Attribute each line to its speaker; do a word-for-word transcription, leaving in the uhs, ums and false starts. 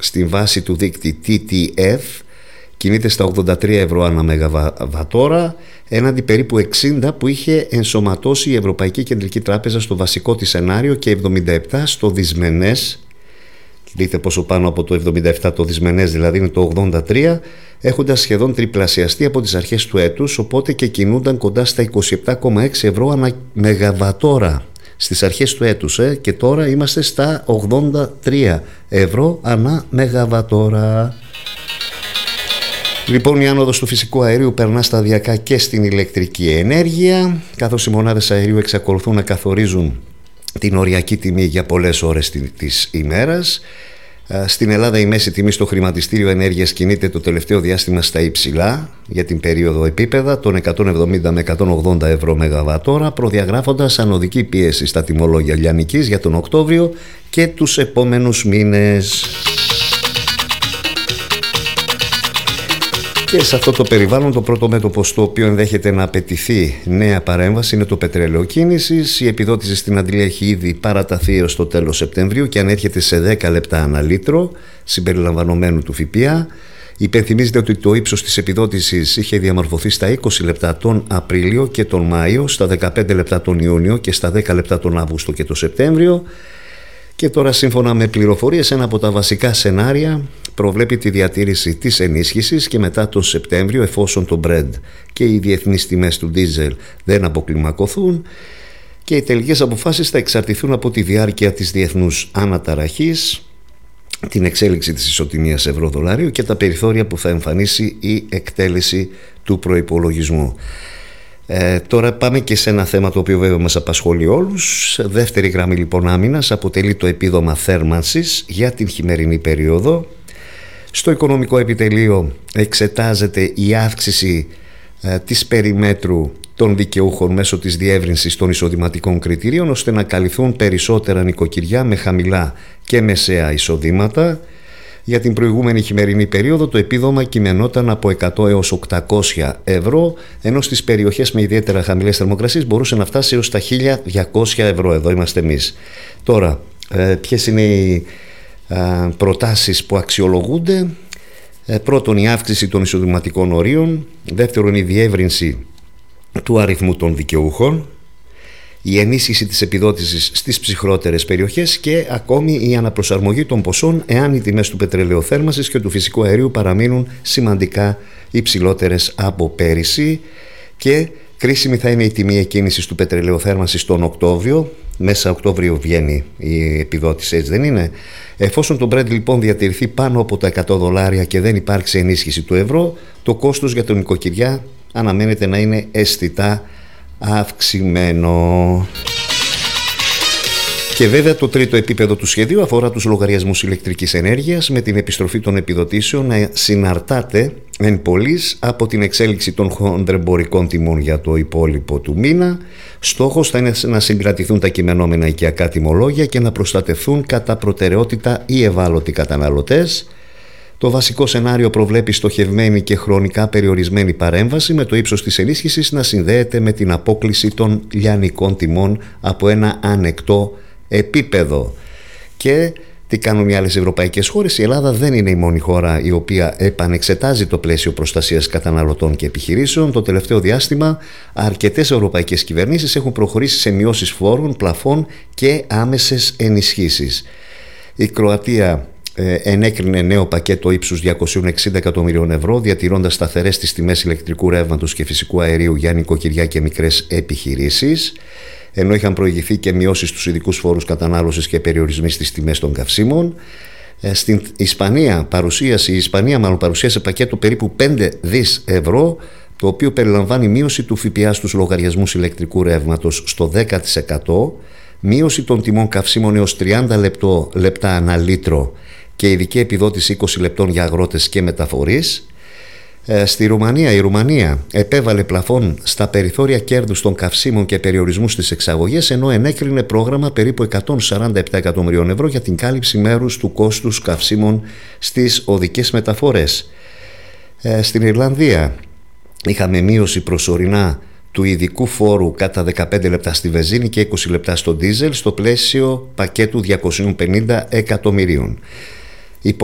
Speaker 1: στην βάση του δείκτη τι τι εφ κινείται στα ογδόντα τρία ευρώ ανά μεγαβατόρα, έναντι περίπου εξήντα που είχε ενσωματώσει η Ευρωπαϊκή Κεντρική Τράπεζα στο βασικό της σενάριο και εβδομήντα επτά στο δυσμενές. Δείτε πόσο πάνω από το εβδομήντα επτά το δυσμενές, δηλαδή είναι το ογδόντα τρία, έχοντας σχεδόν τριπλασιαστεί από τις αρχές του έτους, οπότε και κινούνταν κοντά στα είκοσι επτά κόμμα έξι ευρώ ανά μεγαβατόρα στις αρχές του έτους, ε, και τώρα είμαστε στα ογδόντα τρία ευρώ ανά μεγαβατόρα. Λοιπόν, η άνοδος του φυσικού αερίου περνά σταδιακά και στην ηλεκτρική ενέργεια, καθώς οι μονάδες αερίου εξακολουθούν να καθορίζουν την οριακή τιμή για πολλές ώρες της ημέρας. Στην Ελλάδα η μέση τιμή στο χρηματιστήριο ενέργειας κινείται το τελευταίο διάστημα στα υψηλά για την περίοδο επίπεδα των εκατόν εβδομήντα με εκατόν ογδόντα ευρώ μεγαβατόρα, προδιαγράφοντας ανωδική πίεση στα τιμολόγια λιανικής για τον Οκτώβριο και τους επόμενους μήνες. Και σε αυτό το περιβάλλον το πρώτο μέτωπο στο οποίο ενδέχεται να απαιτηθεί νέα παρέμβαση είναι το πετρέλαιο κίνησης. Η επιδότηση στην αντλία έχει ήδη παραταθεί έως το τέλος Σεπτεμβρίου και ανέρχεται σε δέκα λεπτά ανά λίτρο συμπεριλαμβανομένου του ΦΠΑ. Υπενθυμίζεται ότι το ύψος της επιδότησης είχε διαμορφωθεί στα είκοσι λεπτά τον Απρίλιο και τον Μάιο, στα δεκαπέντε λεπτά τον Ιούνιο και στα δέκα λεπτά τον Αύγουστο και τον Σεπτέμβριο. Και τώρα, σύμφωνα με πληροφορίες, ένα από τα βασικά σενάρια προβλέπει τη διατήρηση της ενίσχυσης και μετά τον Σεπτέμβριο, εφόσον το Brent και οι διεθνείς τιμές του ντίζελ δεν αποκλιμακωθούν, και οι τελικές αποφάσεις θα εξαρτηθούν από τη διάρκεια της διεθνούς αναταραχής, την εξέλιξη της ισοτιμίας ευρώ-δολάριου και τα περιθώρια που θα εμφανίσει η εκτέλεση του προϋπολογισμού. Ε, τώρα πάμε και σε ένα θέμα το οποίο βέβαια μας απασχολεί όλους. Δεύτερη γραμμή λοιπόν άμυνας αποτελεί το επίδομα θέρμανσης για την χειμερινή περίοδο. Στο Οικονομικό Επιτελείο εξετάζεται η αύξηση ε, της περιμέτρου των δικαιούχων μέσω της διεύρυνσης των εισοδηματικών κριτηρίων, ώστε να καλυφθούν περισσότερα νοικοκυριά με χαμηλά και μεσαία εισοδήματα. Για την προηγούμενη χειμερινή περίοδο το επίδομα κειμενόταν από εκατό έως οκτακόσια ευρώ, ενώ στις περιοχές με ιδιαίτερα χαμηλές θερμοκρασίες μπορούσε να φτάσει έως τα χίλια διακόσια ευρώ. Εδώ είμαστε εμείς. Τώρα, ε, ποιες είναι οι ε, προτάσεις που αξιολογούνται? Ε, πρώτον, η αύξηση των εισοδηματικών ορίων. Δεύτερον, η διεύρυνση του αριθμού των δικαιούχων. Η ενίσχυση της επιδότησης στις ψυχρότερες περιοχές και ακόμη η αναπροσαρμογή των ποσών εάν οι τιμές του πετρελαιοθέρμανσης και του φυσικού αερίου παραμείνουν σημαντικά υψηλότερες από πέρυσι. Και κρίσιμη θα είναι η τιμή εκκίνησης του πετρελαιοθέρμανσης τον Οκτώβριο. Μέσα Οκτώβριο βγαίνει η επιδότηση, έτσι δεν είναι? Εφόσον το Brent λοιπόν διατηρηθεί πάνω από τα εκατό δολάρια και δεν υπάρξει ενίσχυση του ευρώ, το κόστος για τον νοικοκυριά αναμένεται να είναι αισθητά αυξημένο. Και βέβαια το τρίτο επίπεδο του σχεδίου αφορά τους λογαριασμούς ηλεκτρικής ενέργειας, με την επιστροφή των επιδοτήσεων να συναρτάται εν πολλοίς από την εξέλιξη των χονδρεμπορικών τιμών για το υπόλοιπο του μήνα. Στόχος θα είναι να συγκρατηθούν τα κειμενόμενα οικιακά τιμολόγια και να προστατευθούν κατά προτεραιότητα οι ευάλωτοι καταναλωτές. Το βασικό σενάριο προβλέπει στοχευμένη και χρονικά περιορισμένη παρέμβαση, με το ύψος της ενίσχυσης να συνδέεται με την απόκλιση των λιανικών τιμών από ένα ανεκτό επίπεδο. Και τι κάνουν οι άλλες ευρωπαϊκές χώρες? Η Ελλάδα δεν είναι η μόνη χώρα η οποία επανεξετάζει το πλαίσιο προστασίας καταναλωτών και επιχειρήσεων. Το τελευταίο διάστημα αρκετές ευρωπαϊκές κυβερνήσεις έχουν προχωρήσει σε μειώσεις φόρων, πλαφών και άμεσες ενισχύσεις. Η Κροατία ε, ενέκρινε νέο πακέτο ύψους διακόσια εξήντα εκατομμυρίων ευρώ, διατηρώντας σταθερές τις τιμές ηλεκτρικού ρεύματος και φυσικού αερίου για νοικοκυριά και μικρές επιχειρήσεις, ενώ είχαν προηγηθεί και μειώσεις στους ειδικούς φόρους κατανάλωσης και περιορισμοί στις τιμές των καυσίμων. Ε, στην Ισπανία παρουσίασε, η Ισπανία μάλλον παρουσίασε πακέτο περίπου πέντε δισεκατομμύρια ευρώ, το οποίο περιλαμβάνει μείωση του ΦΠΑ στους λογαριασμούς ηλεκτρικού ρεύματος στο δέκα τοις εκατό, μείωση των τιμών καυσίμων έως τριάντα λεπτά ανά λίτρο και ειδική επιδότηση είκοσι λεπτών για αγρότες και μεταφορείς. Ε, στη Ρουμανία, η Ρουμανία επέβαλε πλαφόν στα περιθώρια κέρδους των καυσίμων και περιορισμού στις εξαγωγές, ενώ ενέκρινε πρόγραμμα περίπου εκατόν σαράντα επτά εκατομμυρίων ευρώ για την κάλυψη μέρους του κόστους καυσίμων στις οδικές μεταφορές. Ε, στην Ιρλανδία είχαμε μείωση προσωρινά του ειδικού φόρου κατά δεκαπέντε λεπτά στη βενζίνη και είκοσι λεπτά στο ντίζελ, στο πλαίσιο πακέτου διακόσια πενήντα εκατομμυρίων.